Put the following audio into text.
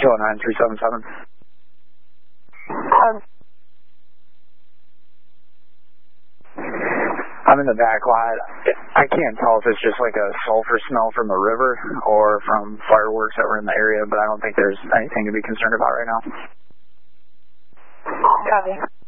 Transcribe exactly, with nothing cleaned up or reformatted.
two oh nine, three seven seven. Um, I'm in the back lot. I can't tell if it's just like a sulfur smell from the river or from fireworks that were in the area, but I don't think there's anything to be concerned about right now. Copy.